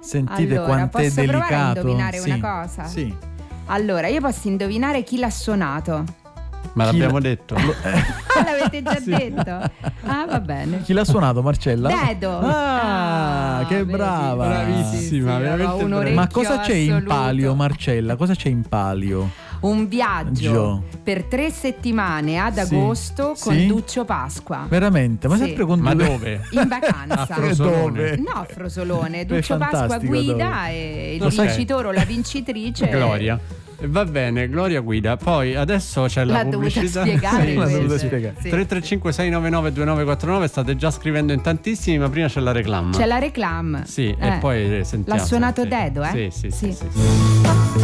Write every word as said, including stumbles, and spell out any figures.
Sentite allora, quant'è posso delicato. provare a indovinare sì. una cosa? Sì. Allora, io posso indovinare chi l'ha suonato. Ma Chi l'abbiamo la- detto. Ah, l'avete già detto? Ah, va bene. Chi l'ha suonato, Marcella? Dedo. Ah, che vedi? brava. Bravissima, Sì, sì, veramente aveva un brava. orecchio Ma cosa c'è in assoluto. palio, Marcella? Cosa c'è in palio? Un viaggio Gio. per tre settimane ad Sì. agosto con Sì? Duccio Pasqua. Veramente? Ma Sì. sempre con Ma due- dove? In vacanza. A Frosolone. Dove? No, a Frosolone. È Duccio Pasqua fantastico, guida dove? e il Lo sai- vincitore o la vincitrice. Gloria. E Va bene, Gloria guida. Poi adesso c'è la L'ha dovuta pubblicità. spiegare Sì, l'ha questa. dovuta spiegare. Sì. tre tre cinque sei nove nove due nove quattro nove, state già scrivendo in tantissimi, ma prima c'è la reclama. C'è la reclama. Sì, Eh. e poi sentiamo. L'ha suonato senti. Dedo, eh? Sì, sì, sì, Sì. sì, sì.